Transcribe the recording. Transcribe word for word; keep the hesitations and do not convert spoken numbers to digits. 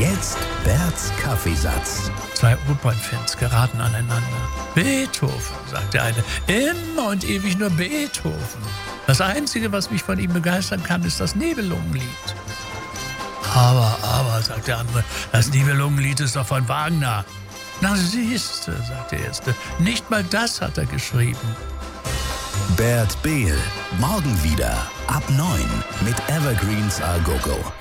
Jetzt Berts Kaffeesatz. Zwei Opernfans geraten aneinander. Beethoven, sagt der eine. Immer und ewig nur Beethoven. Das Einzige, was mich von ihm begeistern kann, ist das Nibelungenlied. Aber, aber, sagt der andere, das Nibelungenlied ist doch von Wagner. Na siehste, sagt der Erste, nicht mal das hat er geschrieben. Bert Behl, morgen wieder ab neun mit Evergreens A Go Go.